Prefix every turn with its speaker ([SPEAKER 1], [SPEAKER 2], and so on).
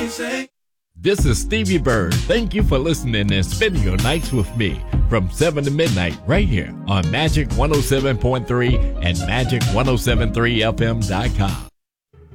[SPEAKER 1] amazing.
[SPEAKER 2] This is Stevie Bird. Thank you for listening and spending your nights with me from 7 to midnight right here on Magic 107.3 and Magic1073FM.com.